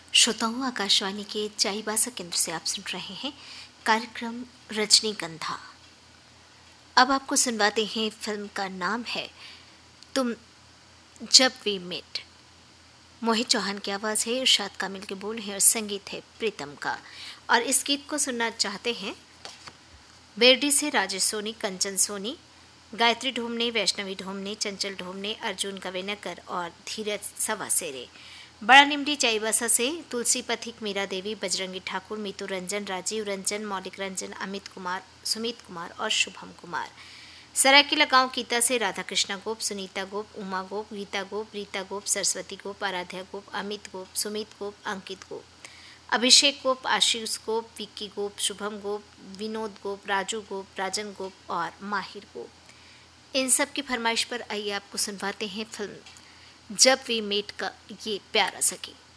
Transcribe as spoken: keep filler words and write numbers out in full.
श्रोताओं, आकाशवाणी के चाईबासा केंद्र से आप सुन रहे हैं कार्यक्रम रजनीगंधा। अब आपको सुनवाते हैं, फिल्म का नाम है तुम जब वी मेट। मोहित चौहान की आवाज़ है, इरशाद कामिल के बोल हैं और संगीत है प्रीतम का। और इस गीत को सुनना चाहते हैं बेरडी से राजेश सोनी, कंचन सोनी, गायत्री ढोमने, वैष्णवी ढोमने, चंचल ढोमने, अर्जुन कवेनकर और धीरज सवासेरे। बड़ा निमडी चाईबासा से तुलसी पथिक, मीरा देवी, बजरंगी ठाकुर, मीतू रंजन, राजीव रंजन, मौलिक रंजन, अमित कुमार, सुमित कुमार और शुभम कुमार। सरायकेला गांव कीता से राधा कृष्णा गोप, सुनीता गोप, उमा गोप, गीता गोप, रीता गोप, सरस्वती गोप, आराध्या गोप, अमित गोप, सुमित गोप, अंकित गोप, अभिषेक गोप, आशीष गोप, विक्की गोप, शुभम गोप, विनोद गोप, राजू गोप, राजन गोप और माहिर गोप। इन सब की फरमाइश पर आइए आपको सुनवाते हैं फिल्म जब वी मेट का ये प्यारा सा गीत।